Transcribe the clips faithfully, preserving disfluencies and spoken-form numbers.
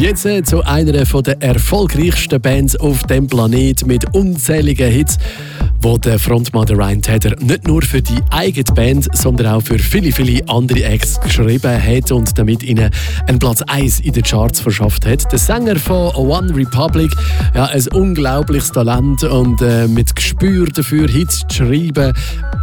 Jetzt äh, zu einer der erfolgreichsten Bands auf dem Planet mit unzähligen Hits, wo der Frontmann der Ryan Tedder nicht nur für die eigene Band, sondern auch für viele, viele andere Acts geschrieben hat und damit ihnen einen Platz eins in den Charts verschafft hat. Der Sänger von One Republic, ja, ein unglaubliches Talent und äh, mit Gespür dafür, Hits zu schreiben.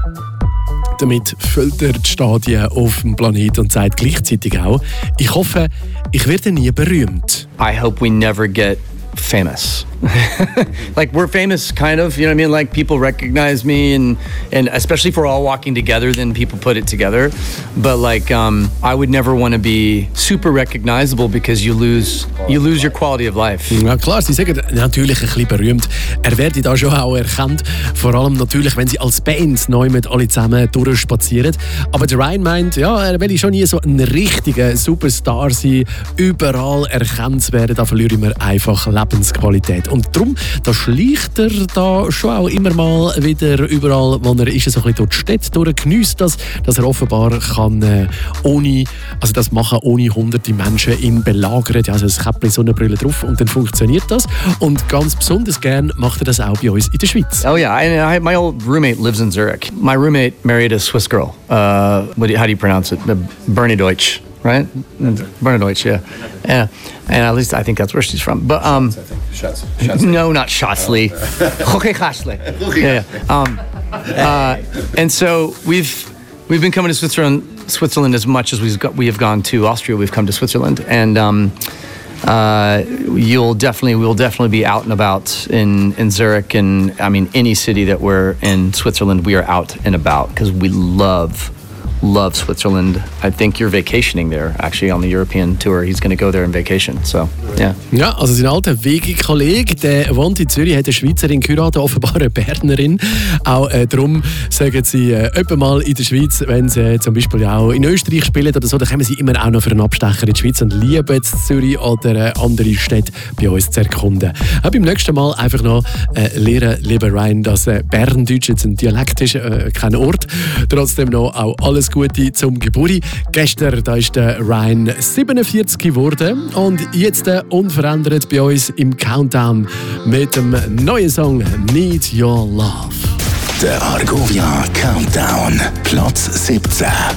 Damit füllt er die Stadien auf dem Planet und sagt gleichzeitig auch, ich hoffe, ich werde nie berühmt. I hope we never get famous. Like we're famous kind of, you know what I mean? Like people recognize me and and especially if we're all walking together, then people put it together. But like um, I would never want to be super recognizable because you lose you lose your quality of life. Ja klar, sie sagen natürlich ein bisschen berühmt. Er werde da schon auch erkannt, vor allem natürlich, wenn sie als Band neu mit alle zusammen durchspazieren. Aber der Ryan meint, ja, er will schon nie so ein richtiger Superstar sein, überall erkannt werden, da verlieren wir einfach Lebensqualität. Und darum, da schleicht er da schon auch immer mal wieder überall, wo er ist, so ein bisschen durch die Städte durch, geniesst das, dass er offenbar kann, äh, ohne, also das machen, ohne hunderte Menschen ihn belagern. Ja, also ein Käppchen Sonnenbrille drauf und dann funktioniert das. Und ganz besonders gern macht er das auch bei uns in der Schweiz. Oh yeah, I, I, my old roommate lives in Zurich. My roommate married a Swiss girl. Uh, what do you, how do you pronounce it? Bernedeutsch. Right? Bernedeutsch, yeah. Yeah. And at least I think that's where she's from. But um Schatz, Schatz. No, not Schatzli. Okay, Schatzli. Yeah. yeah. Um uh and so we've we've been coming to Switzerland Switzerland as much as we've got, we have gone to Austria, we've come to Switzerland, and um uh you'll definitely we'll definitely be out and about in in Zurich, and I mean any city that we're in Switzerland, we are out and about because we love love Switzerland. I think you're vacationing there, actually, on the European tour. He's going to go there on vacation, so, yeah. Ja, also sein alter Wegi-Kollege, der wohnt in Zürich, hat eine Schweizerin geheiratet, offenbar eine Bernerin. Auch äh, darum sagen sie äh, öppe mal in der Schweiz, wenn sie äh, zum Beispiel auch in Österreich spielen oder so, dann kommen sie immer auch noch für einen Abstecher in die Schweiz und lieben Zürich oder äh, andere Städte bei uns zu erkunden. Auch beim nächsten Mal einfach noch äh, lernen, lieber Ryan, dass äh, Berndeutsch jetzt ein Dialekt ist, äh, kein Ort. Trotzdem noch auch alles Gute zum Geburi. Gestern da ist der Ryan siebenundvierzig geworden und jetzt äh, unverändert bei uns im Countdown mit dem neuen Song Need Your Love. Der Argovia Countdown, Platz siebzehn.